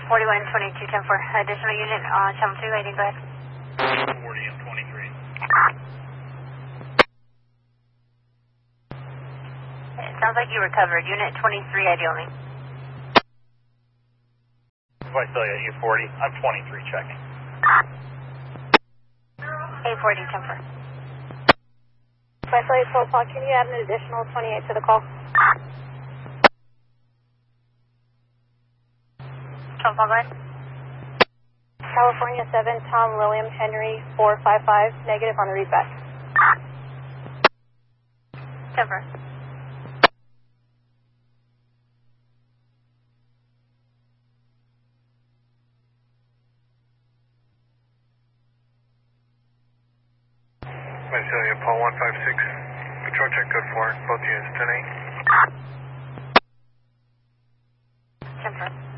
4122 10 4. Additional unit on channel 2, waiting, go ahead. 40 and 23. It sounds like you recovered. Unit 23 ideally. Visalia, U40. I'm 23 checking. 840 10 4. Visalia 12 o'clock, can you add an additional 28 to the call? 12 go ahead. California 7, Tom William Henry 455, negative on the readback. 10 4. Visalia, Paul 156. Control check code 4. Both units 10-8. 10 4.